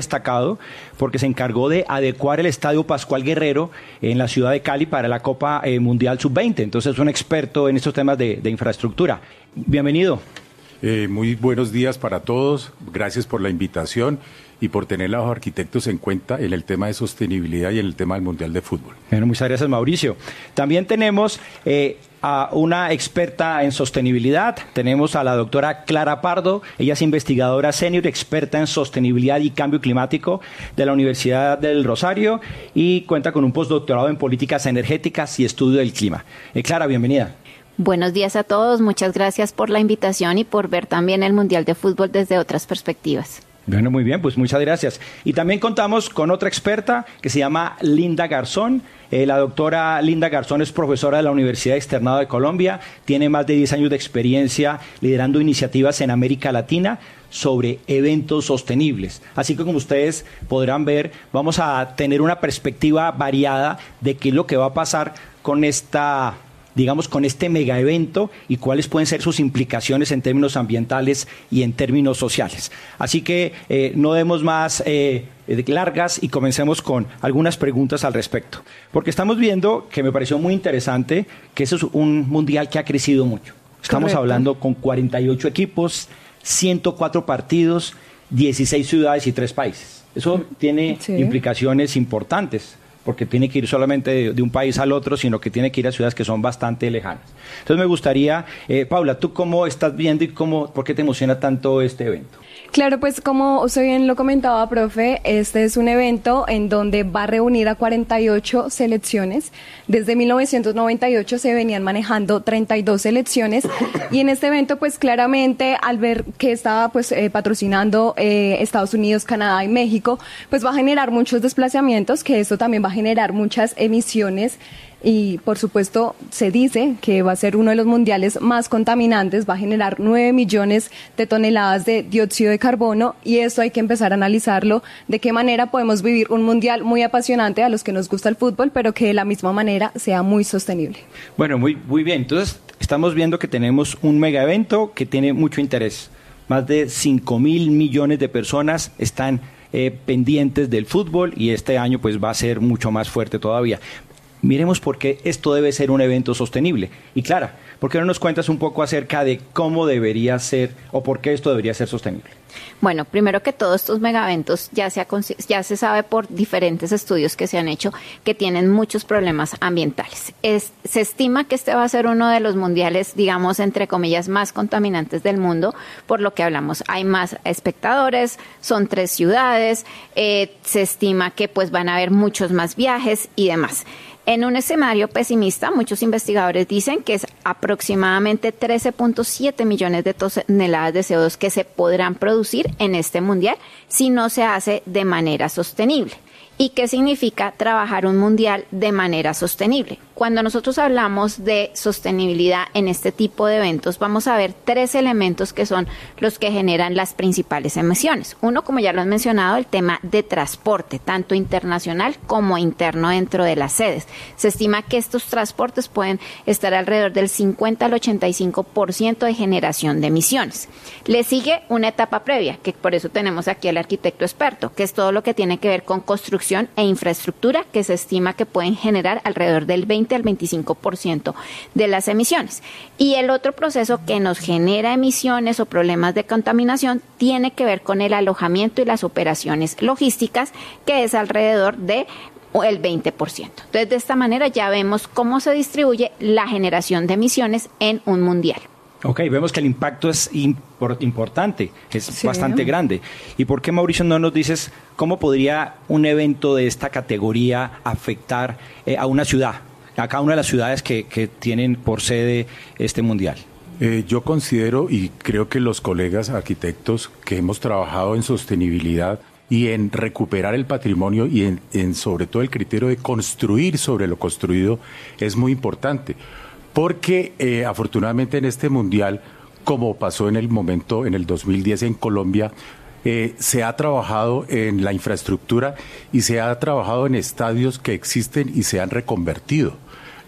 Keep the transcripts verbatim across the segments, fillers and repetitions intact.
destacado porque se encargó de adecuar el Estadio Pascual Guerrero en la ciudad de Cali para la Copa eh, Mundial sub veinte. Entonces es un experto en estos temas de, de infraestructura. Bienvenido. Eh, muy buenos días para todos. Gracias por la invitación y por tener a los arquitectos en cuenta en el tema de sostenibilidad y en el tema del Mundial de Fútbol. Bueno, muchas gracias, Mauricio. También tenemos eh, a una experta en sostenibilidad. Tenemos a la doctora Clara Pardo. Ella es investigadora senior, experta en sostenibilidad y cambio climático de la Universidad del Rosario y cuenta con un postdoctorado en políticas energéticas y estudio del clima. Eh, Clara, bienvenida. Buenos días a todos. Muchas gracias por la invitación y por ver también el Mundial de Fútbol desde otras perspectivas. Bueno, muy bien, pues muchas gracias. Y también contamos con otra experta que se llama Linda Garzón. Eh, la doctora Linda Garzón es profesora de la Universidad Externado de Colombia, tiene más de diez años de experiencia liderando iniciativas en América Latina sobre eventos sostenibles. Así que como ustedes podrán ver, vamos a tener una perspectiva variada de qué es lo que va a pasar con esta... digamos, con este mega evento y cuáles pueden ser sus implicaciones en términos ambientales y en términos sociales. Así que eh, no demos más eh, largas y comencemos con algunas preguntas al respecto. Porque estamos viendo, que me pareció muy interesante, que eso es un mundial que ha crecido mucho. Estamos Correcto. Hablando con cuarenta y ocho equipos, ciento cuatro partidos, dieciséis ciudades y tres países. Eso tiene sí. implicaciones importantes, porque tiene que ir solamente de, de un país al otro, sino que tiene que ir a ciudades que son bastante lejanas. Entonces me gustaría, eh, Paula, ¿tú cómo estás viendo y cómo, por qué te emociona tanto este evento? Claro, pues como usted bien lo comentaba, profe, este es un evento en donde va a reunir a cuarenta y ocho selecciones. Desde mil novecientos noventa y ocho se venían manejando treinta y dos selecciones y en este evento pues claramente al ver que estaba pues eh, patrocinando eh, Estados Unidos, Canadá y México, pues va a generar muchos desplazamientos, que esto también va a generar muchas emisiones. Y por supuesto se dice que va a ser uno de los mundiales más contaminantes, va a generar nueve millones de toneladas de dióxido de carbono y esto hay que empezar a analizarlo, de qué manera podemos vivir un mundial muy apasionante a los que nos gusta el fútbol, pero que de la misma manera sea muy sostenible. Bueno, muy, muy bien, entonces estamos viendo que tenemos un mega evento que tiene mucho interés, más de cinco mil millones de personas están eh, pendientes del fútbol y este año pues va a ser mucho más fuerte todavía. Miremos por qué esto debe ser un evento sostenible. Y Clara, ¿por qué no nos cuentas un poco acerca de cómo debería ser o por qué esto debería ser sostenible? Bueno, primero que todo, estos megaeventos ya se, ha, ya se sabe por diferentes estudios que se han hecho que tienen muchos problemas ambientales. Es, se estima que este va a ser uno de los mundiales, digamos, entre comillas, más contaminantes del mundo, por lo que hablamos. Hay más espectadores, son tres ciudades, eh, se estima que pues van a haber muchos más viajes y demás. En un escenario pesimista, muchos investigadores dicen que es aproximadamente trece punto siete millones de toneladas de C O dos que se podrán producir en este mundial si no se hace de manera sostenible. ¿Y qué significa trabajar un mundial de manera sostenible? Cuando nosotros hablamos de sostenibilidad en este tipo de eventos, vamos a ver tres elementos que son los que generan las principales emisiones. Uno, como ya lo han mencionado, el tema de transporte, tanto internacional como interno dentro de las sedes. Se estima que estos transportes pueden estar alrededor del cincuenta al ochenta y cinco por ciento de generación de emisiones. Le sigue una etapa previa, que por eso tenemos aquí al arquitecto experto, que es todo lo que tiene que ver con construcción e infraestructura, que se estima que pueden generar alrededor del veinte al veinticinco por ciento de las emisiones. Y el otro proceso que nos genera emisiones o problemas de contaminación tiene que ver con el alojamiento y las operaciones logísticas, que es alrededor de el veinte por ciento. Entonces, de esta manera ya vemos cómo se distribuye la generación de emisiones en un mundial. Ok, vemos que el impacto es import- importante, es sí. bastante grande. ¿Y por qué, Mauricio, no nos dices cómo podría un evento de esta categoría afectar eh, a una ciudad, a cada una de las ciudades que, que tienen por sede este mundial? Eh, yo considero y creo que los colegas arquitectos que hemos trabajado en sostenibilidad y en recuperar el patrimonio y en, en sobre todo el criterio de construir sobre lo construido es muy importante. Porque eh, afortunadamente en este mundial, como pasó en el momento, en el dos mil diez en Colombia, eh, se ha trabajado en la infraestructura y se ha trabajado en estadios que existen y se han reconvertido.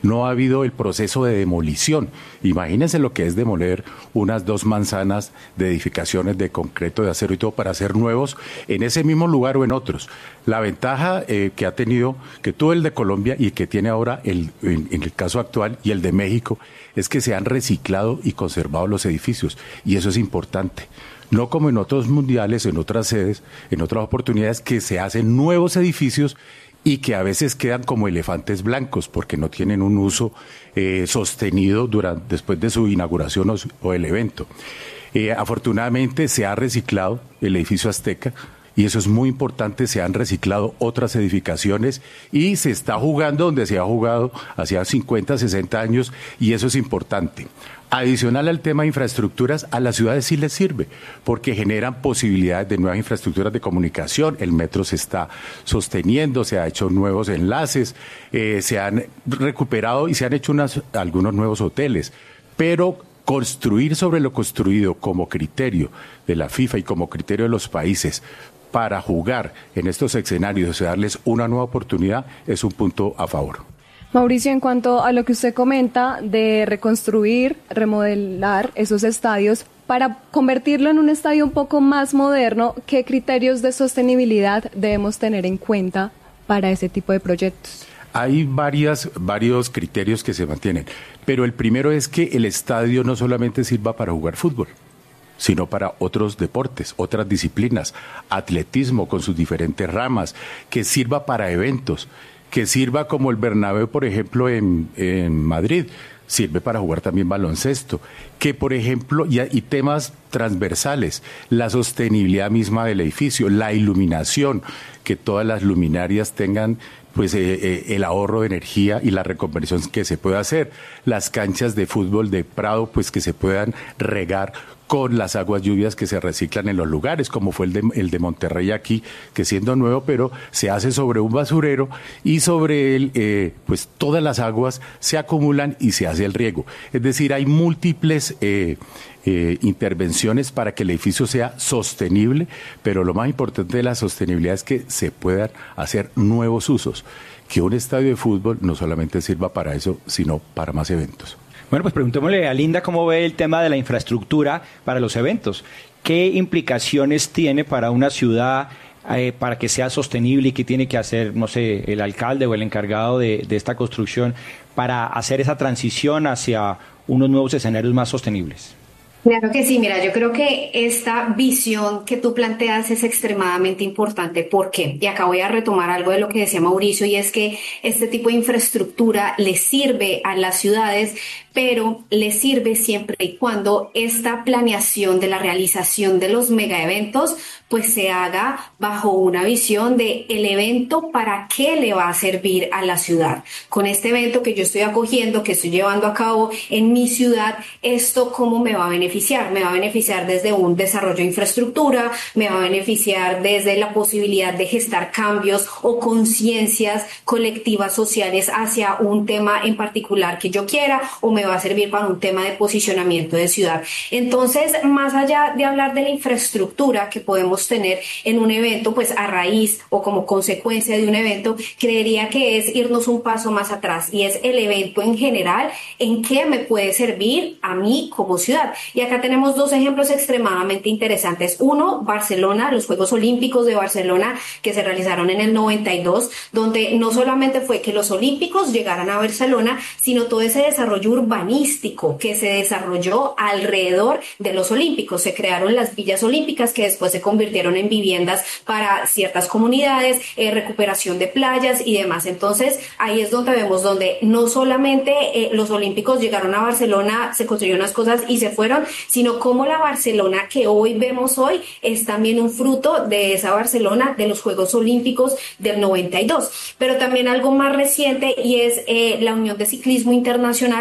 no ha habido el proceso de demolición. Imagínense lo que es demoler unas dos manzanas de edificaciones de concreto, de acero y todo para hacer nuevos en ese mismo lugar o en otros. La ventaja eh, que ha tenido, que tuvo el de Colombia y que tiene ahora el, en, en el caso actual y el de México, es que se han reciclado y conservado los edificios, y eso es importante. No como en otros mundiales, en otras sedes, en otras oportunidades, que se hacen nuevos edificios y que a veces quedan como elefantes blancos porque no tienen un uso eh, sostenido durante, después de su inauguración o, o el evento. Eh, afortunadamente se ha reciclado el edificio Azteca, y eso es muy importante. Se han reciclado otras edificaciones y se está jugando donde se ha jugado hacía cincuenta, sesenta años, y eso es importante. Adicional al tema de infraestructuras, a las ciudades sí les sirve, porque generan posibilidades de nuevas infraestructuras de comunicación. El metro se está sosteniendo, se han hecho nuevos enlaces, eh, se han recuperado y se han hecho unas, algunos nuevos hoteles, pero construir sobre lo construido como criterio de la FIFA y como criterio de los países para jugar en estos escenarios y darles una nueva oportunidad es un punto a favor. Mauricio, en cuanto a lo que usted comenta de reconstruir, remodelar esos estadios para convertirlo en un estadio un poco más moderno, ¿qué criterios de sostenibilidad debemos tener en cuenta para ese tipo de proyectos? Hay varias, varios criterios que se mantienen, pero el primero es que el estadio no solamente sirva para jugar fútbol, sino para otros deportes, otras disciplinas, atletismo con sus diferentes ramas, que sirva para eventos, que sirva como el Bernabéu, por ejemplo, en, en Madrid, sirve para jugar también baloncesto, que por ejemplo, y, y temas transversales, la sostenibilidad misma del edificio, la iluminación, que todas las luminarias tengan pues eh, eh, el ahorro de energía y la reconversión que se puede hacer, las canchas de fútbol de Prado pues que se puedan regar con las aguas lluvias que se reciclan en los lugares, como fue el de, el de Monterrey aquí, que siendo nuevo, pero se hace sobre un basurero y sobre él, eh, pues todas las aguas se acumulan y se hace el riego. Es decir, hay múltiples eh, eh, intervenciones para que el edificio sea sostenible, pero lo más importante de la sostenibilidad es que se puedan hacer nuevos usos, que un estadio de fútbol no solamente sirva para eso, sino para más eventos. Bueno, pues preguntémosle a Linda cómo ve el tema de la infraestructura para los eventos. ¿Qué implicaciones tiene para una ciudad eh, para que sea sostenible y qué tiene que hacer, no sé, el alcalde o el encargado de, de esta construcción para hacer esa transición hacia unos nuevos escenarios más sostenibles? Claro que sí, mira, yo creo que esta visión que tú planteas es extremadamente importante. ¿Por qué? Y acá voy a retomar algo de lo que decía Mauricio, y es que este tipo de infraestructura le sirve a las ciudades, pero le sirve siempre y cuando esta planeación de la realización de los megaeventos pues se haga bajo una visión de el evento para qué le va a servir a la ciudad. Con este evento que yo estoy acogiendo, que estoy llevando a cabo en mi ciudad, ¿esto cómo me va a beneficiar? Me va a beneficiar desde un desarrollo de infraestructura, me va a beneficiar desde la posibilidad de gestar cambios o conciencias colectivas sociales hacia un tema en particular que yo quiera, o me va a servir para un tema de posicionamiento de ciudad. Entonces, más allá de hablar de la infraestructura que podemos tener en un evento, pues a raíz o como consecuencia de un evento, creería que es irnos un paso más atrás, y es el evento en general, en qué me puede servir a mí como ciudad. Y acá tenemos dos ejemplos extremadamente interesantes. Uno, Barcelona, los Juegos Olímpicos de Barcelona que se realizaron en el noventa y dos, donde no solamente fue que los olímpicos llegaran a Barcelona, sino todo ese desarrollo urbanístico que se desarrolló alrededor de los olímpicos. Se crearon las villas olímpicas que después se convirtieron en viviendas para ciertas comunidades, eh, recuperación de playas y demás. Entonces ahí es donde vemos donde no solamente eh, los olímpicos llegaron a Barcelona, se construyeron unas cosas y se fueron, sino como la Barcelona que hoy vemos hoy es también un fruto de esa Barcelona de los Juegos Olímpicos del noventa y dos. Pero también algo más reciente, y es eh, la Unión de Ciclismo Internacional, pues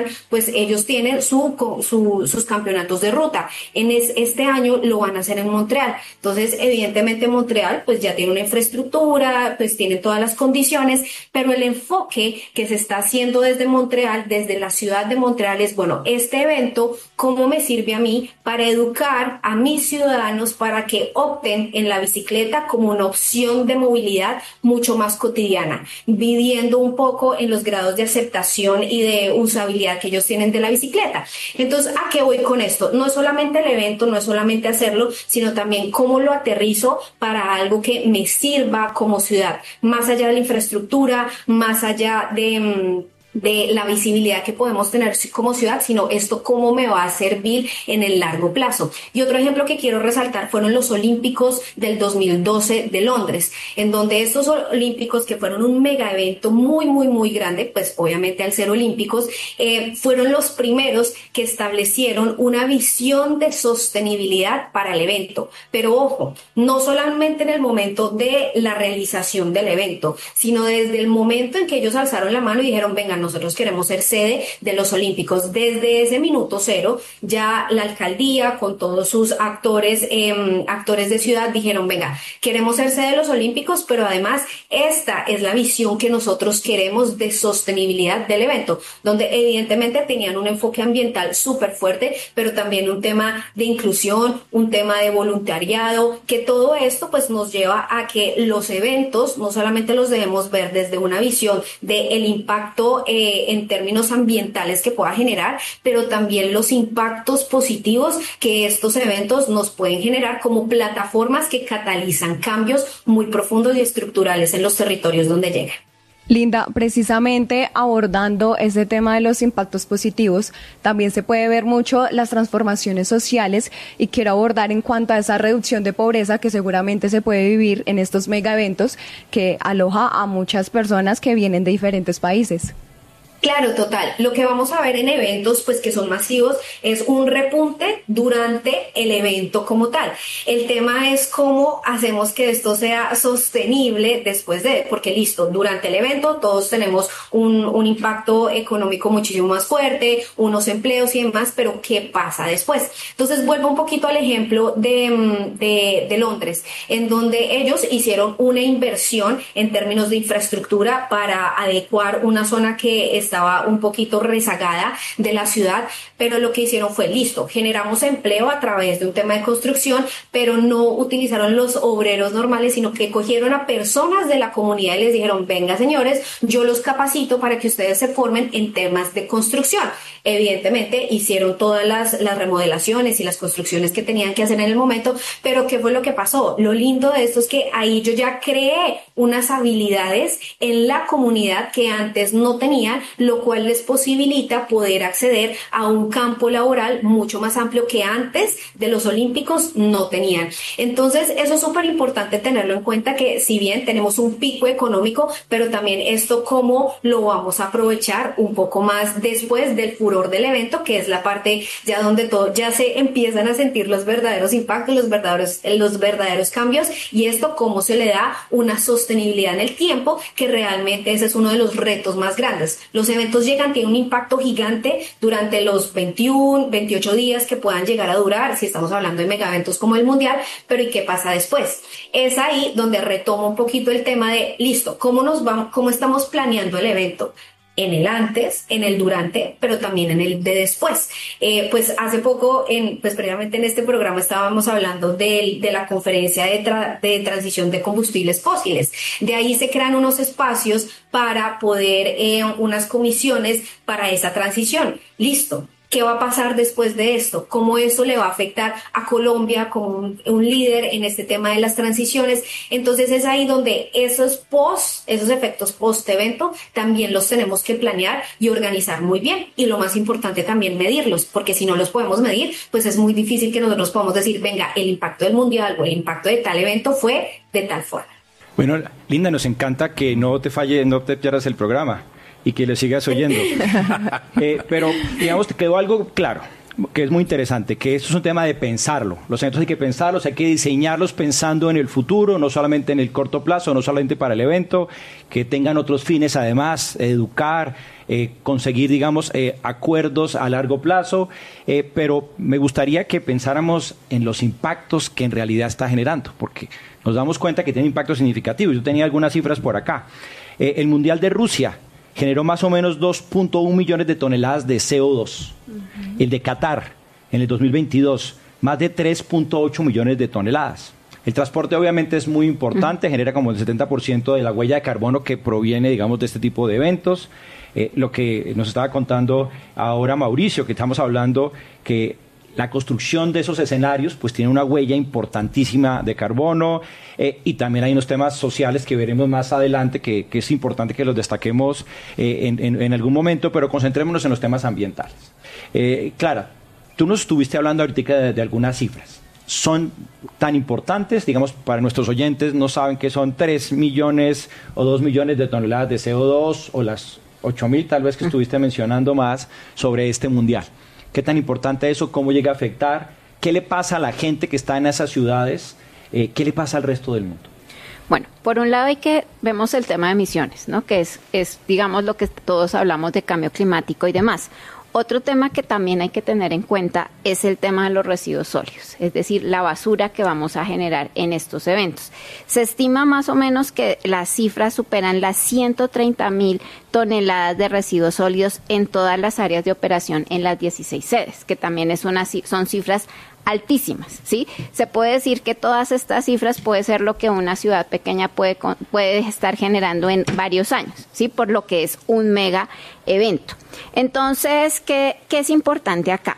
pues ellos tienen su, su, sus campeonatos de ruta. En es, este año lo van a hacer en Montreal. Entonces, evidentemente Montreal pues ya tiene una infraestructura, pues tiene todas las condiciones, pero el enfoque que se está haciendo desde Montreal, desde la ciudad de Montreal es, bueno, este evento, ¿cómo me sirve a mí para educar a mis ciudadanos para que opten en la bicicleta como una opción de movilidad mucho más cotidiana, viviendo un poco en los grados de aceptación y de usabilidad que ellos tienen de la bicicleta? Entonces, ¿a qué voy con esto? No es solamente el evento, no es solamente hacerlo, sino también cómo lo aterrizo para algo que me sirva como ciudad, más allá de la infraestructura, más allá de... de la visibilidad que podemos tener como ciudad, sino esto cómo me va a servir en el largo plazo. Y otro ejemplo que quiero resaltar fueron los Olímpicos del dos mil doce de Londres, en donde estos Olímpicos, que fueron un mega evento muy, muy, muy grande, pues obviamente al ser olímpicos, eh, fueron los primeros que establecieron una visión de sostenibilidad para el evento. Pero ojo, no solamente en el momento de la realización del evento, sino desde el momento en que ellos alzaron la mano y dijeron, vengan, nosotros queremos ser sede de los Olímpicos. Desde ese minuto cero, ya la alcaldía con todos sus actores, eh, actores de ciudad dijeron, venga, queremos ser sede de los Olímpicos, pero además esta es la visión que nosotros queremos de sostenibilidad del evento, donde evidentemente tenían un enfoque ambiental súper fuerte, pero también un tema de inclusión, un tema de voluntariado, que todo esto pues nos lleva a que los eventos no solamente los debemos ver desde una visión del impacto Eh, en términos ambientales que pueda generar, pero también los impactos positivos que estos eventos nos pueden generar como plataformas que catalizan cambios muy profundos y estructurales en los territorios donde llegan. Linda, precisamente abordando ese tema de los impactos positivos, también se puede ver mucho las transformaciones sociales, y quiero abordar en cuanto a esa reducción de pobreza que seguramente se puede vivir en estos mega eventos que aloja a muchas personas que vienen de diferentes países. Claro, total. Lo que vamos a ver en eventos, pues que son masivos, es un repunte durante el evento como tal. El tema es cómo hacemos que esto sea sostenible después de, porque listo, durante el evento todos tenemos un, un impacto económico muchísimo más fuerte, unos empleos y demás, pero ¿qué pasa después? Entonces vuelvo un poquito al ejemplo de, de, de Londres, en donde ellos hicieron una inversión en términos de infraestructura para adecuar una zona que es estaba un poquito rezagada de la ciudad, pero lo que hicieron fue, listo, generamos empleo a través de un tema de construcción, pero no utilizaron los obreros normales, sino que cogieron a personas de la comunidad y les dijeron, venga señores, yo los capacito para que ustedes se formen en temas de construcción. Evidentemente hicieron todas las, las remodelaciones y las construcciones que tenían que hacer en el momento, pero ¿qué fue lo que pasó? Lo lindo de esto es que ahí yo ya creé unas habilidades en la comunidad que antes no tenían, lo cual les posibilita poder acceder a un campo laboral mucho más amplio que antes de los Olímpicos no tenían. Entonces, eso es súper importante tenerlo en cuenta, que si bien tenemos un pico económico, pero también esto cómo lo vamos a aprovechar un poco más después del furor del evento, que es la parte ya donde todo, ya se empiezan a sentir los verdaderos impactos, los verdaderos, los verdaderos cambios, y esto cómo se le da una sostenibilidad en el tiempo, que realmente ese es uno de los retos más grandes. Los eventos llegan, tienen un impacto gigante durante los veintiuno, veintiocho días que puedan llegar a durar, si estamos hablando de mega eventos como el Mundial, pero ¿y qué pasa después? Es ahí donde retomo un poquito el tema de, listo, ¿cómo nos vamos, cómo estamos planeando el evento? En el antes, en el durante, pero también en el de después. Eh, pues hace poco, en, pues previamente en este programa estábamos hablando de, de la conferencia de, tra, de transición de combustibles fósiles. De ahí se crean unos espacios para poder, eh, unas comisiones para esa transición. Listo. ¿Qué va a pasar después de esto? ¿Cómo eso le va a afectar a Colombia como un, un líder en este tema de las transiciones? Entonces es ahí donde esos post, esos efectos post-evento también los tenemos que planear y organizar muy bien. Y lo más importante también medirlos, porque si no los podemos medir, pues es muy difícil que nosotros podamos decir, venga, el impacto del Mundial o el impacto de tal evento fue de tal forma. Bueno, Linda, nos encanta que no te falle, no te pierdas el programa y que lo sigas oyendo. eh, pero, digamos, te quedó algo claro. que es muy interesante, que esto es un tema de pensarlo. Los eventos hay que pensarlos, hay que diseñarlos pensando en el futuro, no solamente en el corto plazo, no solamente para el evento, que tengan otros fines además, educar, eh, conseguir, digamos, eh, acuerdos a largo plazo, eh, pero me gustaría que pensáramos en los impactos que en realidad está generando, porque nos damos cuenta que tiene impactos significativos. Yo tenía algunas cifras por acá. Eh, el Mundial de Rusia generó más o menos dos punto uno millones de toneladas de C O dos. Uh-huh. El de Qatar, en el dos mil veintidós, más de tres punto ocho millones de toneladas. El transporte obviamente es muy importante, uh-huh. genera como el setenta por ciento de la huella de carbono que proviene, digamos, de este tipo de eventos. Eh, lo que nos estaba contando ahora Mauricio, que estamos hablando que la construcción de esos escenarios pues tiene una huella importantísima de carbono, eh, y también hay unos temas sociales que veremos más adelante que, que es importante que los destaquemos eh, en, en, en algún momento, pero concentrémonos en los temas ambientales. Eh, Clara, tú nos estuviste hablando ahorita de, de algunas cifras. ¿Son tan importantes? Digamos, para nuestros oyentes no saben que son tres millones o dos millones de toneladas de C O dos o las ocho mil tal vez que estuviste mencionando más sobre este mundial. ¿Qué tan importante es eso? ¿Cómo llega a afectar? ¿Qué le pasa a la gente que está en esas ciudades? Eh, ¿Qué le pasa al resto del mundo? Bueno, por un lado hay que, vemos el tema de emisiones, ¿no? Que es, es, digamos, lo que todos hablamos de cambio climático y demás. Otro tema que también hay que tener en cuenta es el tema de los residuos sólidos, es decir, la basura que vamos a generar en estos eventos. Se estima más o menos que las cifras superan las ciento treinta mil toneladas de residuos sólidos en todas las áreas de operación en las dieciséis sedes, que también es una, son cifras altísimas, ¿sí? Se puede decir que todas estas cifras puede ser lo que una ciudad pequeña puede, puede estar generando en varios años, ¿sí? Por lo que es un mega evento. Entonces, ¿qué, qué es importante acá?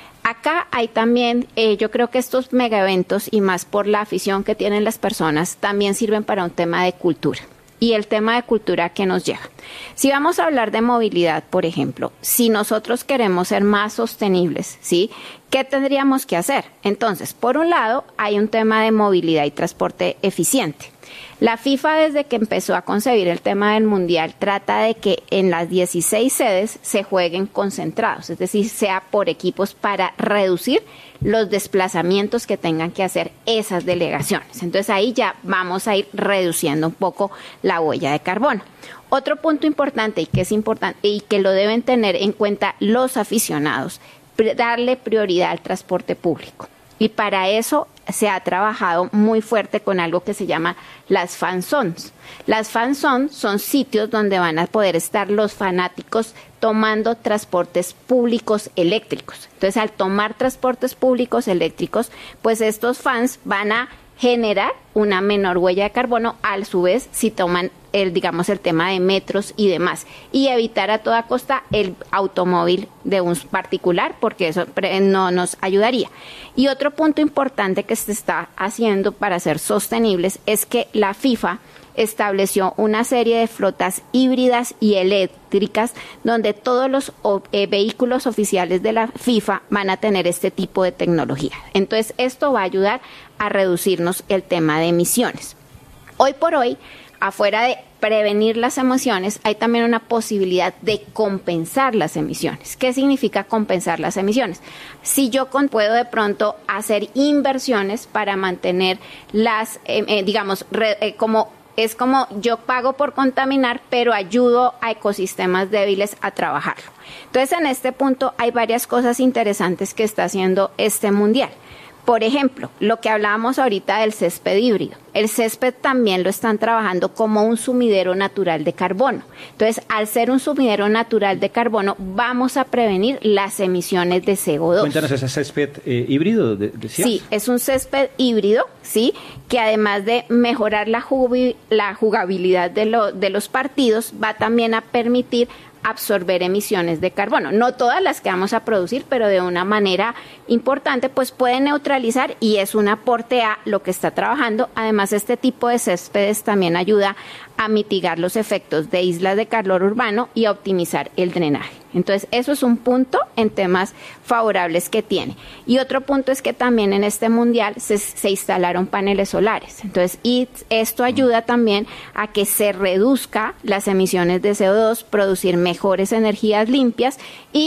Acá hay también, eh, yo creo que estos mega eventos, y más por la afición que tienen las personas, también sirven para un tema de cultura. Y el tema de cultura que nos lleva. Si vamos a hablar de movilidad, por ejemplo, si nosotros queremos ser más sostenibles, ¿sí? ¿Qué tendríamos que hacer? Entonces, por un lado, hay un tema de movilidad y transporte eficiente. La FIFA, desde que empezó a concebir el tema del Mundial, trata de que en las dieciséis sedes se jueguen concentrados, es decir, sea por equipos para reducir los desplazamientos que tengan que hacer esas delegaciones. Entonces ahí ya vamos a ir reduciendo un poco la huella de carbono. Otro punto importante y que es importante y que lo deben tener en cuenta los aficionados, darle prioridad al transporte público. Y para eso se ha trabajado muy fuerte con algo que se llama las fan zones. Las fan zones son sitios donde van a poder estar los fanáticos tomando transportes públicos eléctricos. Entonces, al tomar transportes públicos eléctricos, pues estos fans van a generar una menor huella de carbono, a su vez, si toman el, digamos, el tema de metros y demás, y evitar a toda costa el automóvil de un particular, porque eso no nos ayudaría. Y otro punto importante que se está haciendo para ser sostenibles es que la FIFA estableció una serie de flotas híbridas y eléctricas donde todos los eh, vehículos oficiales de la FIFA van a tener este tipo de tecnología. Entonces, esto va a ayudar a reducirnos el tema de emisiones. Hoy por hoy, afuera de prevenir las emisiones, hay también una posibilidad de compensar las emisiones. ¿Qué significa compensar las emisiones? Si yo con, puedo de pronto hacer inversiones para mantener las, eh, eh, digamos, re, eh, como es como yo pago por contaminar, pero ayudo a ecosistemas débiles a trabajarlo. Entonces, en este punto hay varias cosas interesantes que está haciendo este mundial. Por ejemplo, lo que hablábamos ahorita del césped híbrido. El césped también lo están trabajando como un sumidero natural de carbono. Entonces, al ser un sumidero natural de carbono, vamos a prevenir las emisiones de C O dos. Cuéntanos ese césped eh, híbrido, de, decías. Sí, es un césped híbrido, sí, que además de mejorar la, jubi, la jugabilidad de, lo, de los partidos, va también a permitir absorber emisiones de carbono. No todas las que vamos a producir, pero de una manera importante, pues puede neutralizar y es un aporte a lo que está trabajando. Además, este tipo de céspedes también ayuda a mitigar los efectos de islas de calor urbano y a optimizar el drenaje. Entonces, eso es un punto en temas favorables que tiene. Y otro punto es que también en este mundial se, se instalaron paneles solares. Entonces, y esto ayuda también a que se reduzca las emisiones de C O dos, producir mejores energías limpias y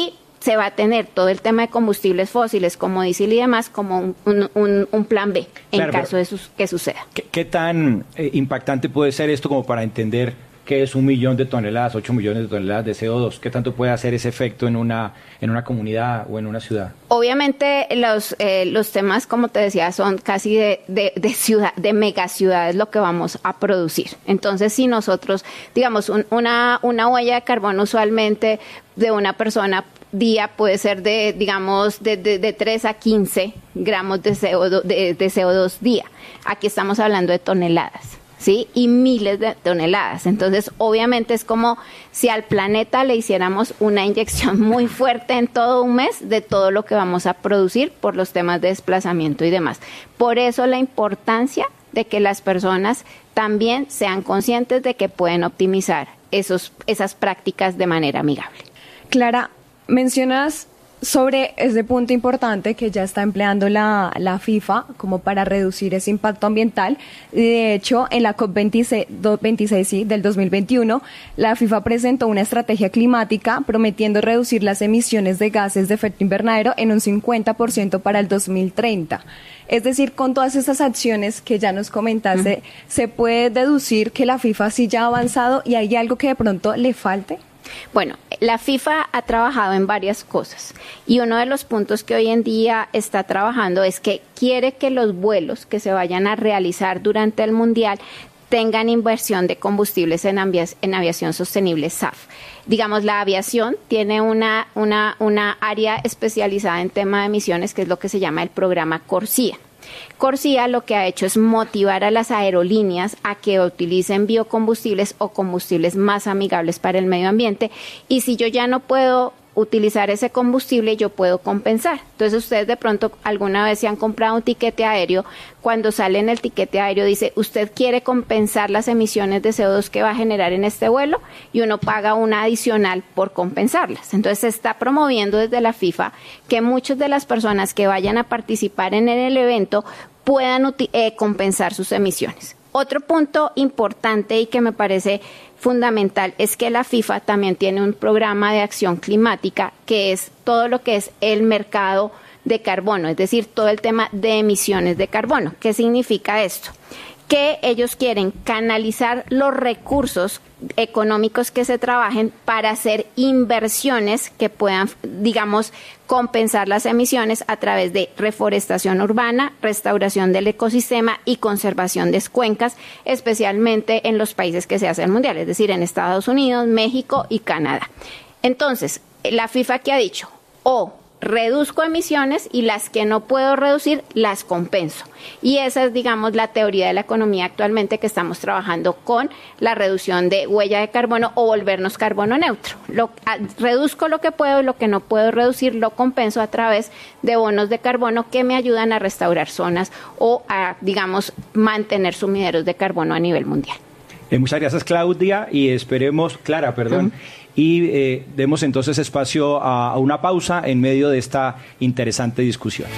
se va a tener todo el tema de combustibles fósiles como diésel y demás como un, un, un, un plan B en claro, caso de sus, que suceda. ¿Qué, qué tan eh, impactante puede ser esto como para entender qué es un millón de toneladas, ocho millones de toneladas de C O dos? ¿Qué tanto puede hacer ese efecto en una, en una comunidad o en una ciudad? Obviamente los, eh, los temas, como te decía, son casi de, de, de ciudad, de megaciudades lo que vamos a producir. Entonces, si nosotros, digamos, un, una, una huella de carbono usualmente de una persona día puede ser de, digamos, de, de, de tres a quince gramos de C O dos, de, de C O dos día. Aquí estamos hablando de toneladas, ¿sí? Y miles de toneladas. Entonces, obviamente es como si al planeta le hiciéramos una inyección muy fuerte en todo un mes de todo lo que vamos a producir por los temas de desplazamiento y demás. Por eso la importancia de que las personas también sean conscientes de que pueden optimizar esos, esas prácticas de manera amigable. Clara, mencionas sobre ese punto importante que ya está empleando la, la FIFA como para reducir ese impacto ambiental. De hecho, en la COP veintiséis sí, del dos mil veintiuno, la FIFA presentó una estrategia climática prometiendo reducir las emisiones de gases de efecto invernadero en un cincuenta por ciento para el dos mil treinta. Es decir, con todas esas acciones que ya nos comentaste, uh-huh. ¿se puede deducir que la FIFA sí ya ha avanzado y hay algo que de pronto le falte? Bueno, la FIFA ha trabajado en varias cosas y uno de los puntos que hoy en día está trabajando es que quiere que los vuelos que se vayan a realizar durante el Mundial tengan inversión de combustibles en, avi- en aviación sostenible S A F. Digamos, la aviación tiene una, una, una área especializada en tema de emisiones que es lo que se llama el programa CORSIA. CORSIA lo que ha hecho es motivar a las aerolíneas a que utilicen biocombustibles o combustibles más amigables para el medio ambiente, y si yo ya no puedo utilizar ese combustible, yo puedo compensar. Entonces, ustedes de pronto alguna vez se han comprado un tiquete aéreo, cuando sale en el tiquete aéreo dice, usted quiere compensar las emisiones de C O dos que va a generar en este vuelo, y uno paga una adicional por compensarlas. Entonces, se está promoviendo desde la FIFA que muchas de las personas que vayan a participar en el evento puedan eh, compensar sus emisiones. Otro punto importante y que me parece fundamental es que la FIFA también tiene un programa de acción climática que es todo lo que es el mercado de carbono, es decir, todo el tema de emisiones de carbono. ¿Qué significa esto? Que ellos quieren canalizar los recursos económicos que se trabajen para hacer inversiones que puedan, digamos, compensar las emisiones a través de reforestación urbana, restauración del ecosistema y conservación de cuencas, especialmente en los países que se hacen mundial, es decir, en Estados Unidos, México y Canadá. Entonces, la FIFA, ¿qué ha dicho? O reduzco emisiones y las que no puedo reducir las compenso. Y esa es, digamos, la teoría de la economía actualmente que estamos trabajando con la reducción de huella de carbono o volvernos carbono neutro. Lo, a, reduzco lo que puedo y lo que no puedo reducir lo compenso a través de bonos de carbono que me ayudan a restaurar zonas o a, digamos, mantener sumideros de carbono a nivel mundial. Eh, muchas gracias, Claudia, y esperemos, Clara, perdón, uh-huh. y eh, demos entonces espacio a, a una pausa en medio de esta interesante discusión.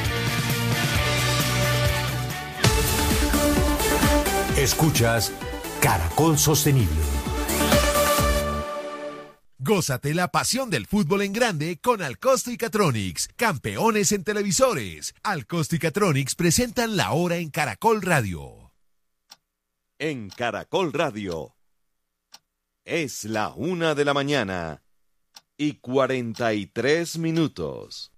Escuchas Caracol Sostenible. Gózate la pasión del fútbol en grande con Alcosto y Catronics, campeones en televisores. Alcosto y Catronics presentan La Hora en Caracol Radio. En Caracol Radio es la una de la mañana y cuarenta y tres minutos.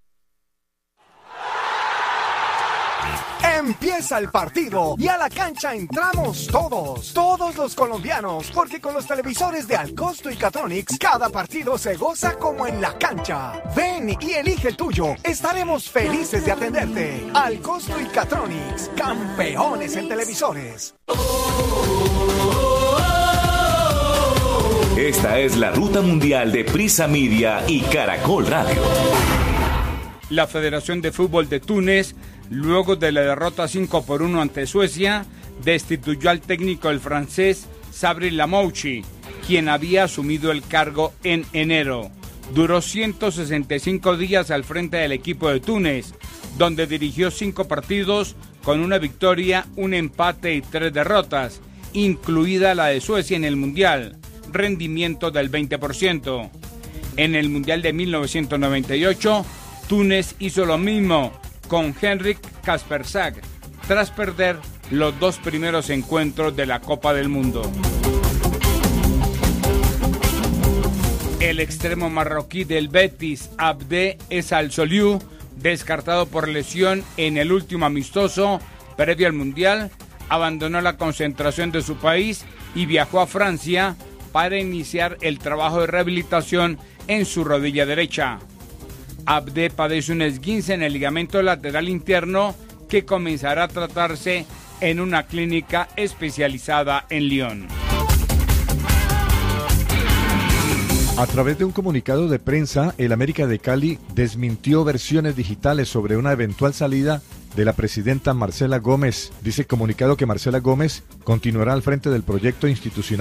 Empieza el partido y a la cancha entramos todos, todos los colombianos, porque con los televisores de Alcosto y Catronics cada partido se goza como en la cancha. Ven y elige el tuyo, estaremos felices de atenderte. Alcosto y Catronics, campeones en televisores. Esta es la ruta mundial de Prisa Media y Caracol Radio. La Federación de Fútbol de Túnez, luego de la derrota cinco por uno ante Suecia, destituyó al técnico el francés Sabri Lamouchi, quien había asumido el cargo en enero. Duró ciento sesenta y cinco días al frente del equipo de Túnez, donde dirigió cinco partidos con una victoria, un empate y tres derrotas, incluida la de Suecia en el Mundial, rendimiento del veinte por ciento. En el Mundial de mil novecientos noventa y ocho, Túnez hizo lo mismo con Henrik Kasperzak, tras perder los dos primeros encuentros de la Copa del Mundo. El extremo marroquí del Betis, Abde Essalsoliu, descartado por lesión en el último amistoso previo al Mundial, abandonó la concentración de su país y viajó a Francia para iniciar el trabajo de rehabilitación en su rodilla derecha. Abde padece un esguince en el ligamento lateral interno que comenzará a tratarse en una clínica especializada en Lyon. A través de un comunicado de prensa, el América de Cali desmintió versiones digitales sobre una eventual salida de la presidenta Marcela Gómez. Dice el comunicado que Marcela Gómez continuará al frente del proyecto institucional